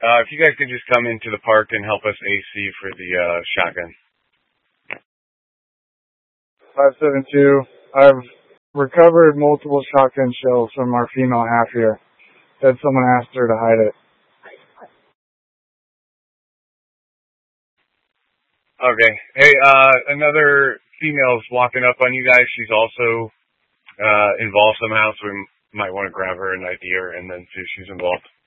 If you guys could just come into the park and help us AC for the shotgun. 572. I've recovered multiple shotgun shells from our female half here. Said someone asked her to hide it. Okay. Hey, another female's walking up on you guys. She's also involved somehow, so we might want to grab her and ID her and then see if she's involved.